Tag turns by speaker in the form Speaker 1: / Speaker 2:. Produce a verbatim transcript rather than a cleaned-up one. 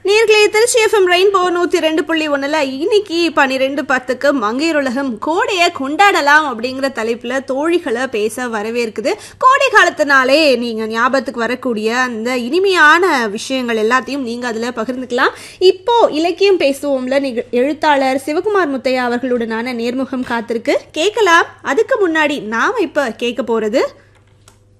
Speaker 1: நேர்களே, Trichy FM rainbow நூத்தி ரெண்டு புள்ளி ஒண்ணுல இன்னைக்கு பனிரெண்டு பத்துக்கு மங்கையருலகம் கோடையை கொண்டாடலாம் அப்படிங்கிற தலைப்புல தோழிகளை பேச வரவேற்குது. கோடை காலத்தினாலே நீங்க ஞாபகத்துக்கு வரக்கூடிய அந்த இனிமையான விஷயங்கள் எல்லாத்தையும் நீங்க அதுல பகிர்ந்துக்கலாம். இப்போ இலக்கியம் பேசுவோம்ல எழுத்தாளர் சிவகுமார் முத்தையா அவர்களுடனான நேர்முகம் காத்திருக்கு, கேட்கலாம். அதுக்கு முன்னாடி நாம இப்ப கேட்க போறது